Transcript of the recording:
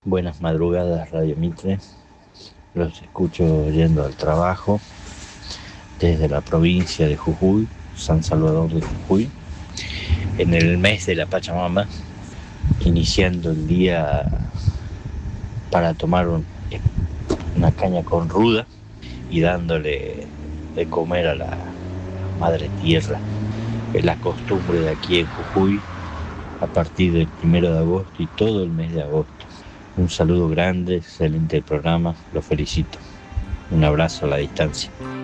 Buenas madrugadas, Radio Mitre. Los escucho yendo al trabajo desde la provincia de Jujuy, San Salvador de Jujuy, en el mes de la Pachamama, iniciando el día para tomar una caña con ruda y dándole de comer a la madre tierra. Es la costumbre de aquí en Jujuy a partir del 1 de agosto y todo el mes de agosto. Un saludo grande, excelente programa, lo felicito. Un abrazo a la distancia.